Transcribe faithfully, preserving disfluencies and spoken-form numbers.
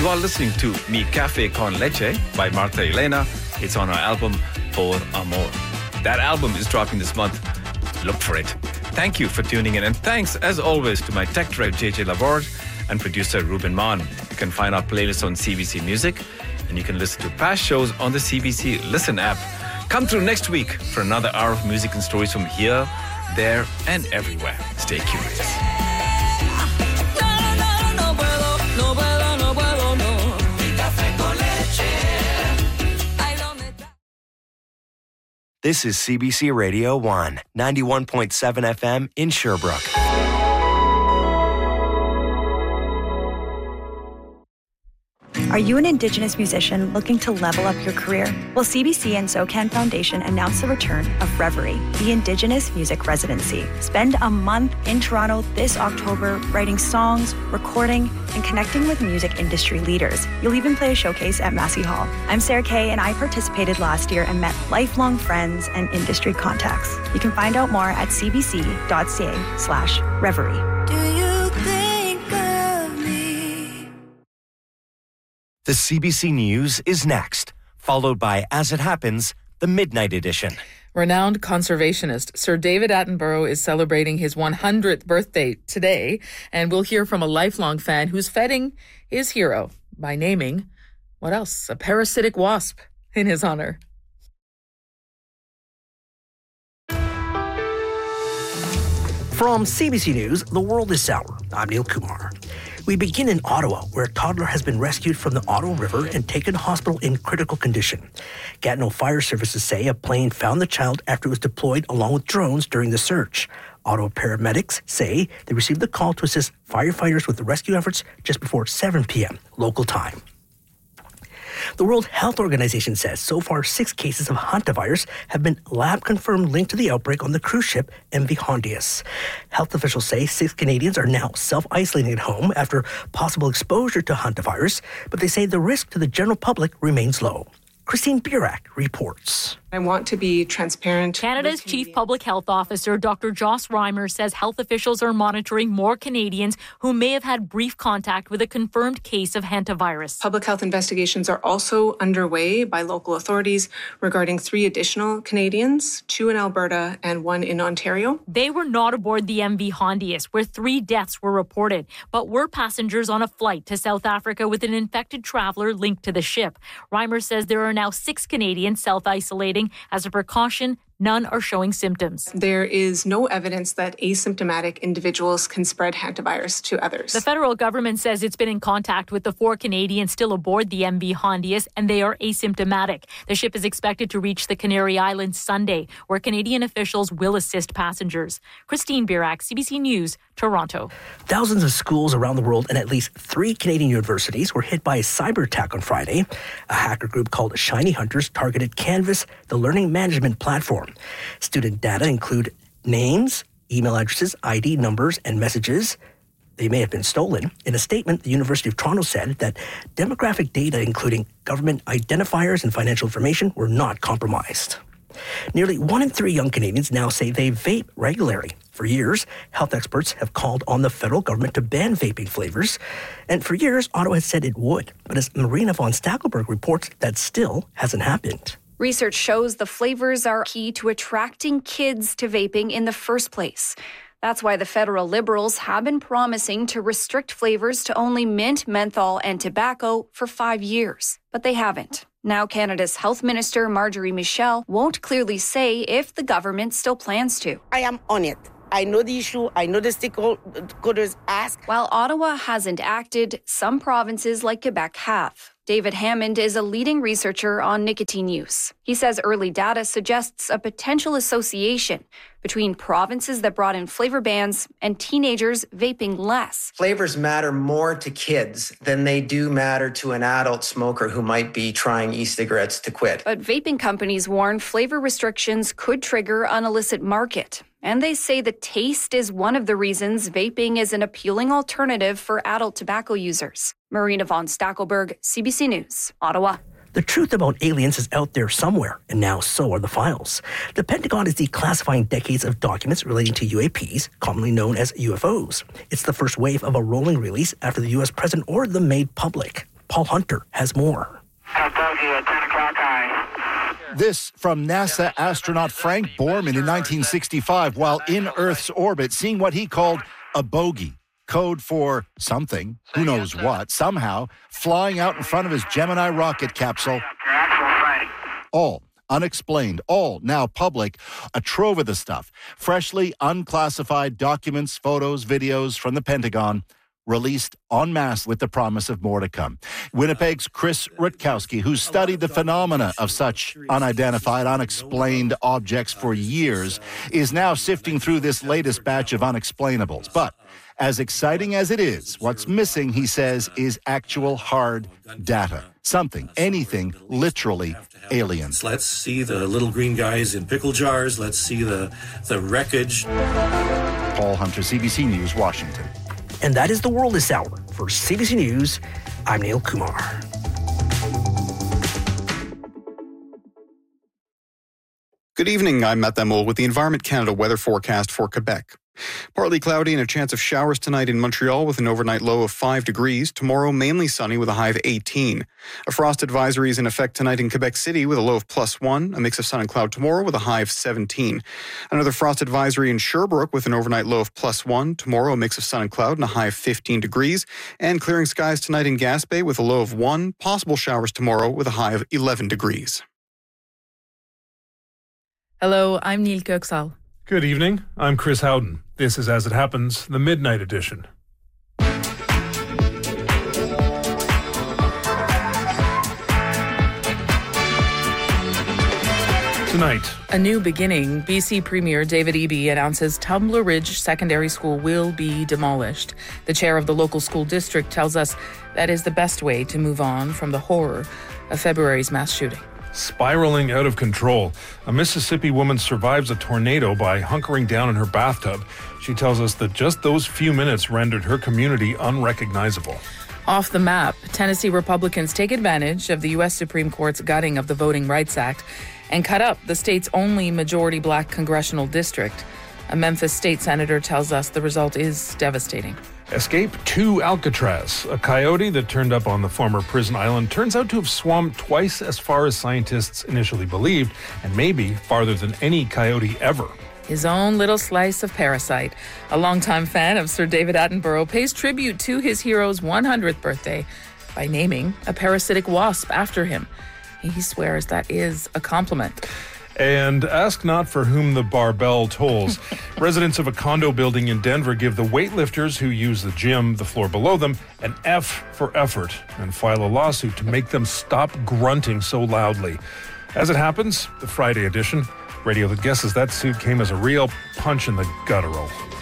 you are listening to Mi Café con Leche by Martha Elena. It's on her album, Por Amor. That album is dropping this month. Look for it. Thank you for tuning in. And thanks, as always, to my tech drive, J J Laborde, and producer, Ruben Mon. You can find our playlist on C B C Music, and you can listen to past shows on the C B C Listen app. Come through next week for another hour of music and stories from here, there, and everywhere. Stay curious. This is C B C Radio one, ninety-one point seven F M in Sherbrooke. Are you an Indigenous musician looking to level up your career? Well, C B C and SoCan Foundation announced the return of Reverie, the Indigenous Music Residency. Spend a month in Toronto this October writing songs, recording, and connecting with music industry leaders. You'll even play a showcase at Massey Hall. I'm Sarah Kay, and I participated last year and met lifelong friends and industry contacts. You can find out more at cbc.ca slash Reverie. Do you think of me? The C B C News is next, followed by As It Happens, the Midnight Edition. Renowned conservationist Sir David Attenborough is celebrating his one hundredth birthday today, and we'll hear from a lifelong fan who's feting his hero by naming, what else, a parasitic wasp in his honor. From C B C News, The World is Sour. I'm Neil Kumar. We begin in Ottawa, where a toddler has been rescued from the Ottawa River and taken to hospital in critical condition. Gatineau Fire Services say a plane found the child after it was deployed along with drones during the search. Ottawa paramedics say they received the call to assist firefighters with the rescue efforts just before seven p.m. local time. The World Health Organization says so far six cases of hantavirus have been lab-confirmed linked to the outbreak on the cruise ship M V Hondius. Health officials say six Canadians are now self-isolating at home after possible exposure to hantavirus, but they say the risk to the general public remains low. Christine Burak reports. I want to be transparent. Canada's Chief Public Health Officer, Doctor Joss Reimer, says health officials are monitoring more Canadians who may have had brief contact with a confirmed case of hantavirus. Public health investigations are also underway by local authorities regarding three additional Canadians, two in Alberta and one in Ontario. They were not aboard the M V Hondius, where three deaths were reported, but were passengers on a flight to South Africa with an infected traveler linked to the ship. Reimer says there are now six Canadians self-isolating. As a precaution, none are showing symptoms. There is no evidence that asymptomatic individuals can spread hantavirus to others. The federal government says it's been in contact with the four Canadians still aboard the M V Hondius, and they are asymptomatic. The ship is expected to reach the Canary Islands Sunday, where Canadian officials will assist passengers. Christine Burak, C B C News, Toronto. Thousands of schools around the world and at least three Canadian universities were hit by a cyber attack on Friday. A hacker group called Shiny Hunters targeted Canvas, the learning management platform. Student data include names, email addresses, I D numbers, and messages. They may have been stolen. In a statement, the University of Toronto said that demographic data, including government identifiers and financial information, were not compromised. Nearly one in three young Canadians now say they vape regularly. For years, health experts have called on the federal government to ban vaping flavors. And for years, Ottawa has said it would. But as Marina von Stackelberg reports, that still hasn't happened. Research shows the flavors are key to attracting kids to vaping in the first place. That's why the federal Liberals have been promising to restrict flavors to only mint, menthol, and tobacco for five years. But they haven't. Now Canada's Health Minister, Marjorie Michel, won't clearly say if the government still plans to. I am on it. I know the issue. I know the stakeholders ask. While Ottawa hasn't acted, some provinces like Quebec have. David Hammond is a leading researcher on nicotine use. He says early data suggests a potential association between provinces that brought in flavor bans and teenagers vaping less. Flavors matter more to kids than they do matter to an adult smoker who might be trying e-cigarettes to quit. But vaping companies warn flavor restrictions could trigger an illicit market. And they say the taste is one of the reasons vaping is an appealing alternative for adult tobacco users. Marina von Stackelberg, C B C News, Ottawa. The truth about aliens is out there somewhere, and now so are the files. The Pentagon is declassifying decades of documents relating to U A Ps, commonly known as U F Os. It's the first wave of a rolling release after the U S president ordered them made public. Paul Hunter has more. This from NASA astronaut Frank Borman in nineteen sixty-five while in Earth's orbit, seeing what he called a bogey, code for something, who knows what, somehow flying out in front of his Gemini rocket capsule. All unexplained, all now public, a trove of the stuff. Freshly unclassified documents, photos, videos from the Pentagon, released en masse with the promise of more to come. Winnipeg's Chris Rutkowski, who studied the phenomena of such unidentified, unexplained objects for years, is now sifting through this latest batch of unexplainables. But as exciting as it is, what's missing, he says, is actual hard data. Something, anything, literally alien. Let's see the little green guys in pickle jars. Let's see the, the wreckage. Paul Hunter, C B C News, Washington. And that is the world this hour. For C B C News, I'm Neil Kumar. Good evening, I'm Matt Damol with the Environment Canada weather forecast for Quebec. Partly cloudy and a chance of showers tonight in Montreal with an overnight low of five degrees. Tomorrow, mainly sunny with a high of eighteen. A frost advisory is in effect tonight in Quebec City with a low of plus one. A mix of sun and cloud tomorrow with a high of seventeen. Another frost advisory in Sherbrooke with an overnight low of plus one. Tomorrow, a mix of sun and cloud and a high of fifteen degrees. And clearing skies tonight in Gaspé with a low of one. Possible showers tomorrow with a high of eleven degrees. Hello, I'm Neil Köksal. Good evening. I'm Chris Howden. This is As It Happens, the Midnight Edition. Tonight, a new beginning. B C Premier David Eby announces Tumbler Ridge Secondary School will be demolished. The chair of the local school district tells us that is the best way to move on from the horror of February's mass shooting. Spiraling out of control. A Mississippi woman survives a tornado by hunkering down in her bathtub. She tells us that just those few minutes rendered her community unrecognizable. Off the map, Tennessee Republicans take advantage of the U S Supreme Court's gutting of the Voting Rights Act and cut up the state's only majority black congressional district. A Memphis state senator tells us the result is devastating. Escape to Alcatraz. A coyote that turned up on the former prison island turns out to have swum twice as far as scientists initially believed, and maybe farther than any coyote ever. His own little slice of Parasite. A longtime fan of Sir David Attenborough pays tribute to his hero's one hundredth birthday by naming a parasitic wasp after him. He swears that is a compliment. And ask not for whom the barbell tolls. Residents of a condo building in Denver give the weightlifters who use the gym, the floor below them, an F for effort and file a lawsuit to make them stop grunting so loudly. As it happens, the Friday edition, radio that guesses that suit came as a real punch in the guttural.